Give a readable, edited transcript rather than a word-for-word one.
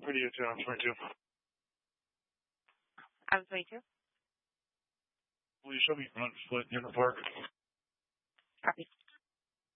Radio 2, I'm 22. I'm 22. Will you show me front foot in the park? Copy.